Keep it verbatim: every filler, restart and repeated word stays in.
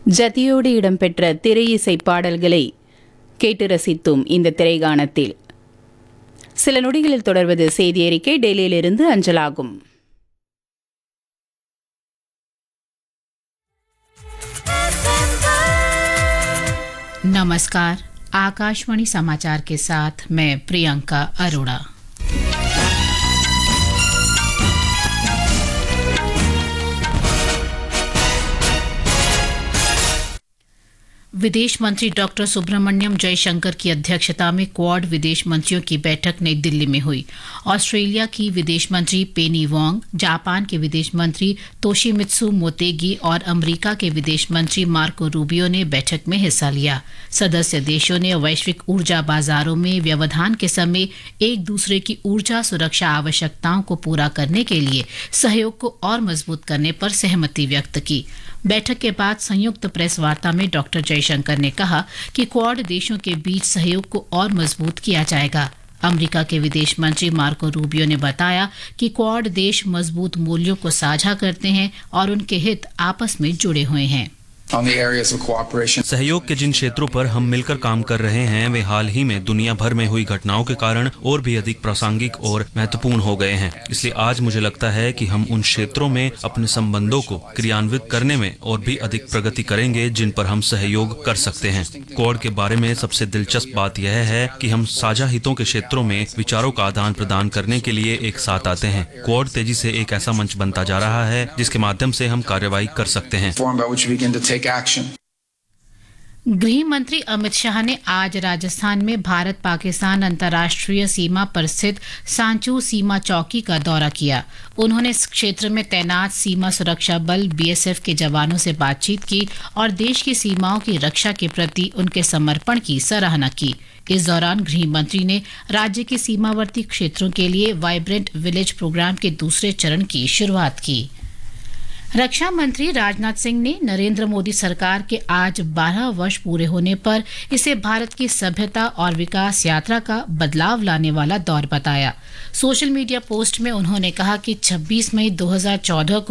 ஜதியோடு இடம்பெற்ற திரை இசை பாடல்களை கேட்டு ரசித்தும் இந்த திரைகாணத்தில் சில நொடிகளில் தொடர்வது செய்தி அறிக்கை டெல்லியிலிருந்து அஞ்சலாகும். नमस्कार, आकाशवाणी समाचार के साथ मैं प्रियंका अरोड़ा। विदेश मंत्री डॉक्टर सुब्रमण्यम जयशंकर की अध्यक्षता में क्वाड विदेश मंत्रियों की बैठक नई दिल्ली में हुई। ऑस्ट्रेलिया की विदेश मंत्री पेनी वोंग, जापान के विदेश मंत्री तोशिमित्सु मोतेगी और अमेरिका के विदेश मंत्री मार्को रूबियो ने बैठक में हिस्सा लिया। सदस्य देशों ने वैश्विक ऊर्जा बाजारों में व्यवधान के समय एक दूसरे की ऊर्जा सुरक्षा आवश्यकताओं को पूरा करने के लिए सहयोग को और मजबूत करने पर सहमति व्यक्त की। बैठक के बाद संयुक्त प्रेस वार्ता में डॉक्टर जयशंकर ने कहा कि क्वाड देशों के बीच सहयोग को और मजबूत किया जाएगा। अमेरिका के विदेश मंत्री मार्को रूबियो ने बताया कि क्वाड देश मजबूत मूल्यों को साझा करते हैं और उनके हित आपस में जुड़े हुए हैं। सहयोग के जिन क्षेत्रों पर हम मिलकर काम कर रहे हैं वे हाल ही में दुनिया भर में हुई घटनाओं के कारण और भी अधिक प्रासंगिक और महत्वपूर्ण हो गए हैं। इसलिए आज मुझे लगता है कि हम उन क्षेत्रों में अपने संबंधों को क्रियान्वित करने में और भी अधिक प्रगति करेंगे जिन पर हम सहयोग कर सकते हैं। क्वाड के बारे में सबसे दिलचस्प बात यह है कि हम साझा हितों के क्षेत्रों में विचारों का आदान प्रदान करने के लिए एक साथ आते हैं। क्वाड तेजी से एक ऐसा मंच बनता जा रहा है जिसके माध्यम से हम कार्रवाई कर सकते हैं। गृह मंत्री अमित शाह ने आज राजस्थान में भारत पाकिस्तान अंतर्राष्ट्रीय सीमा पर स्थित सांचू सीमा चौकी का दौरा किया। उन्होंने इस क्षेत्र में तैनात सीमा सुरक्षा बल बीएसएफ के जवानों से बातचीत की और देश की सीमाओं की रक्षा के प्रति उनके समर्पण की सराहना की। इस दौरान गृह मंत्री ने राज्य के सीमावर्ती क्षेत्रों के लिए वाइब्रेंट विलेज प्रोग्राम के दूसरे चरण की शुरुआत की। रक्षा मंत्री राजनाथ सिंह ने नरेंद्र मोदी सरकार के आज बारह वर्ष पूरे होने पर इसे भारत की सभ्यता और विकास यात्रा का बदलाव लाने वाला दौर बताया। सोशल मीडिया पोस्ट में उन्होंने कहा कि छब्बीस मई दो हज़ार चौदह को